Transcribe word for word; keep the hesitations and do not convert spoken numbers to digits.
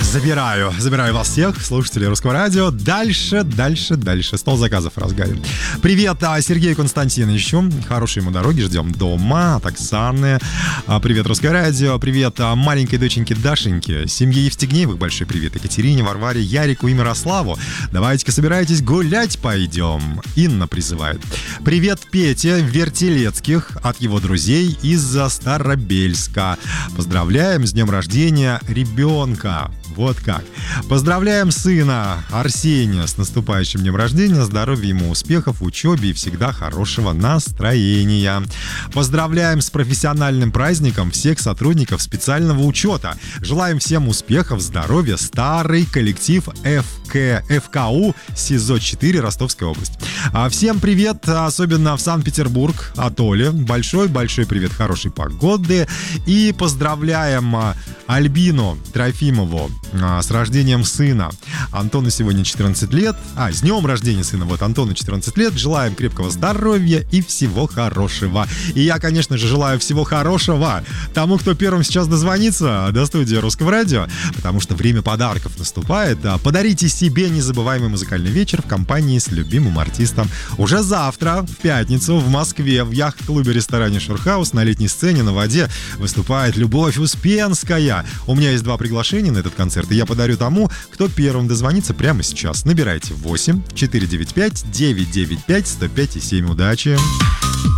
Забираю, забираю вас всех, слушателей Русского радио. Дальше, дальше, дальше. Стол заказов в разгаре. Привет Сергею Константиновичу. Хорошей ему дороги, ждем дома. От Оксаны. Привет, Русское радио. Привет маленькой доченьке Дашеньке. Семье Евстигнеевых большой привет. Екатерине, Варваре, Ярику и Мирославу. Давайте-ка собирайтесь, гулять пойдем. Инна призывает. Привет Пете Вертилецких от его друзей из Старобельска. Поздравляем с днем рождения ребенка. Вот как. Поздравляем сына Арсения с наступающим днем рождения. Здоровья ему, успехов в учебе и всегда хорошего настроения. Поздравляем с профессиональным праздником всех сотрудников специального учета. Желаем всем успехов, здоровья. Старый коллектив эф ка, эф ка у СИЗО четыре, Ростовская область. Всем привет, особенно в Санкт-Петербург, от Оли. Большой-большой привет, хорошей погоды. И поздравляем Альбину Трофимову с рождением сына. Антону сегодня четырнадцать лет. А, с днем рождения сына. Вот Антону четырнадцать лет. Желаем крепкого здоровья и всего хорошего. И я, конечно же, желаю всего хорошего тому, кто первым сейчас дозвонится до студии Русского радио, потому что время подарков наступает. Подарите себе незабываемый музыкальный вечер в компании с любимым артистом. Уже завтра, в пятницу, в Москве, в яхт-клубе-ресторане «Шурхаус» на летней сцене на воде выступает Любовь Успенская. У меня есть два приглашения на этот концерт, и я подарю тому, кто первым дозвонится прямо сейчас. Набирайте восемь четыре девять пять девять девять пять сто пять семь. Удачи!